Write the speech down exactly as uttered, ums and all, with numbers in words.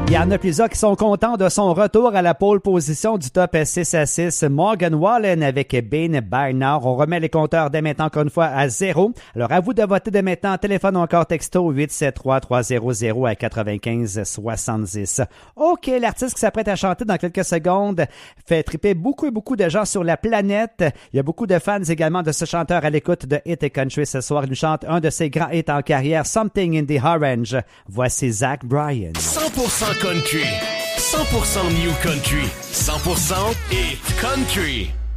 Il y en a plusieurs qui sont contents de son retour à la pole position du top six à six. Morgan Wallen avec Ben Barnard. On remet les compteurs dès maintenant encore une fois à zéro. Alors à vous de voter dès maintenant. Téléphone ou encore texto huit sept trois trois zéro zéro à quatre-vingt-quinze soixante-dix. OK, l'artiste qui s'apprête à chanter dans quelques secondes fait triper beaucoup et beaucoup de gens sur la planète. Il y a beaucoup de fans également de ce chanteur à l'écoute de Hit et Country ce soir. Il nous chante un de ses grands hits en carrière, Something in the Orange. Voici Zach Bryan. cent pour cent country, cent pour cent new country, cent pour cent hit country.